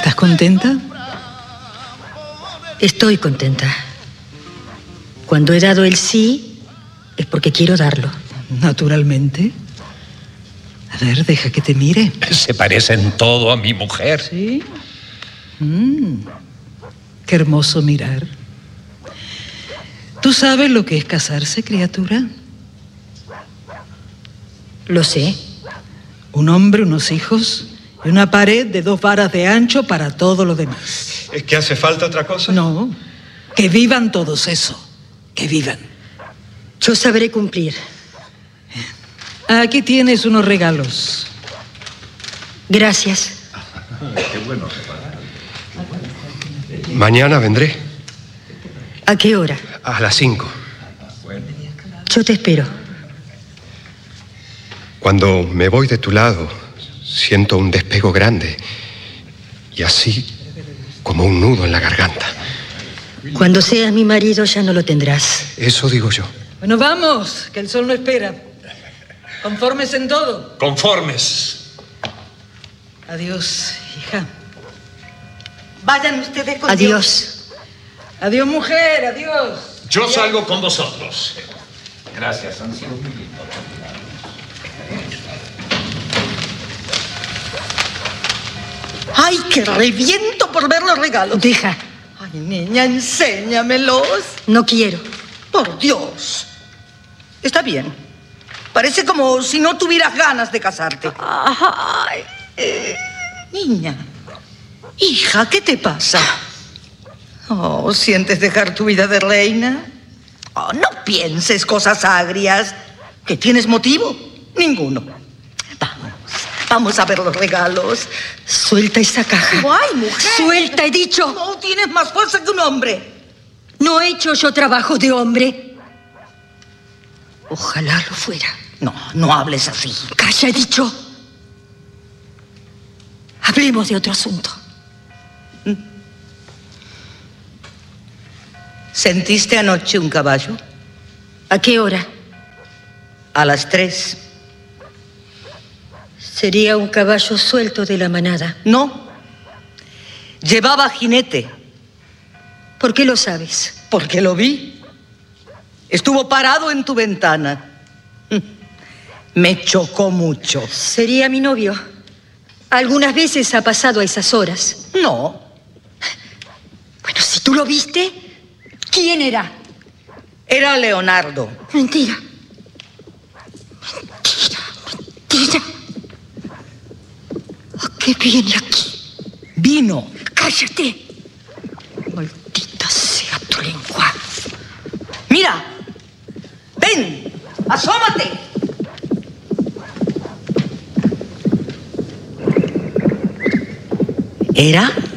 ¿Estás contenta? Estoy contenta. Cuando he dado el sí, es porque quiero darlo. Naturalmente. A ver, deja que te mire. Se parece en todo a mi mujer. ¿Sí? Qué hermoso mirar. ¿Tú sabes lo que es casarse, criatura? Lo sé. Un hombre, unos hijos y una pared de 2 varas de ancho para todo lo demás. ¿Es que hace falta otra cosa? No, que vivan todos eso. Que vivan. Yo sabré cumplir. Aquí tienes unos regalos. Gracias. Qué bueno. Mañana vendré. ¿A qué hora? A las 5. Yo te espero. Cuando me voy de tu lado, siento un despego grande. Y así, como un nudo en la garganta. Cuando seas mi marido ya no lo tendrás. Eso digo yo. Bueno, vamos, que el sol no espera. Conformes en todo. Conformes. Adiós, hija. Vayan ustedes con Adiós. Adiós, mujer, adiós. Yo salgo con vosotros. Gracias, han sido muy lindos. ¡Ay, que reviento por ver los regalos! Deja. Ay, niña, enséñamelos. No quiero. Por Dios. Está bien. Parece como si no tuvieras ganas de casarte. Ay, niña. Hija, ¿qué te pasa? Oh, ¿sientes dejar tu vida de reina? Oh, no pienses cosas agrias. ¿Que tienes motivo? Ninguno. Vamos a ver los regalos. Suelta esa caja. ¡Ay, mujer! Suelta, he dicho. No tienes más fuerza que un hombre. No he hecho yo trabajo de hombre. Ojalá lo fuera. No, no hables así. Calla, he dicho. Hablemos de otro asunto. ¿Sentiste anoche un caballo? ¿A qué hora? A las 3. Sería un caballo suelto de la manada. No. Llevaba jinete. ¿Por qué lo sabes? Porque lo vi. Estuvo parado en tu ventana. Me chocó mucho. Sería mi novio. Algunas veces ha pasado a esas horas. No. Bueno, si tú lo viste, ¿quién era? Era Leonardo. Mentira. Mentira. ¿A qué viene aquí? Vino. ¡Cállate! Maldita sea tu lengua. Mira. Ven. Asómate. Era